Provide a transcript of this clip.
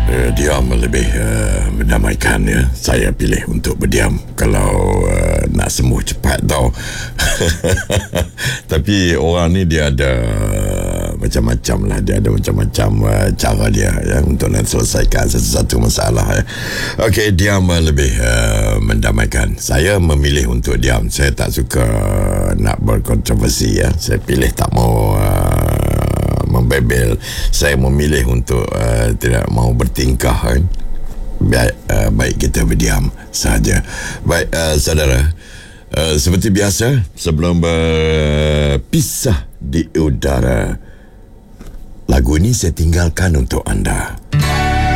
Diam lebih mendamaikan ya. Saya pilih untuk berdiam kalau nak sembuh cepat tau. Tapi orang ni dia ada macam-macam lah. Dia ada macam-macam cara dia ya, untuk nak selesaikan sesuatu masalah ya. Okey, diam lebih mendamaikan. Saya memilih untuk diam. Saya tak suka nak berkontroversi ya. Saya pilih tak mau membebel. Saya memilih untuk tidak mau bertingkah kan. Baik kita berdiam saja. Baik saudara, seperti biasa sebelum berpisah di udara, lagu ini saya tinggalkan untuk anda.